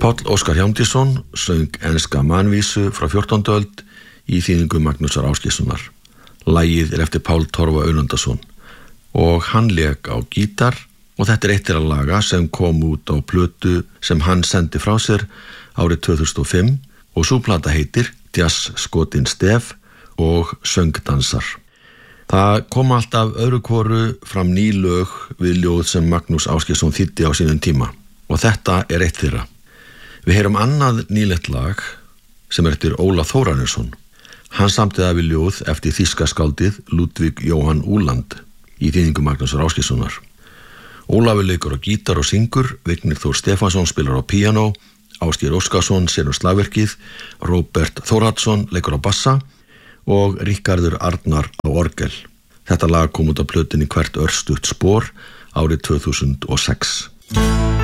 Páll Óskar Hjálmtýsson söng enska mannvísu frá 14. öld í þýðingu Magnúsar Ásgeirssonar. Lagið eftir Pál Torfa Auðundarson og hann lék á gítar og þetta eitt þeirra laga sem kom út á plötu sem hann sendi frá sér árið 2005 og sú plata heitir Jazz skotin stef og söngdansar. Það kom alltaf öðru hvoru fram ný lög við ljóð sem Magnús Ásgeirsson þýddi á sínum tíma og þetta eitt þeirra. Við heyrum annað nýlegt lag sem eftir Óla Þórarinsson. Hann samti það við ljóð eftir þýska skáldið Ludvig Johan Uhland í þýðingu Magnúsar Ásgeirssonar. Ólafur leikur á gítar og syngur, Vignir Þór Stefánsson spilar á píanó, Ásgeir Óskarsson semur slagverkið, Róbert Þórhallsson leikur á bassa og Ríkharður Arnar á orgel. Þetta lag kom út á plötunni Hvert örstutt spor árið 2006.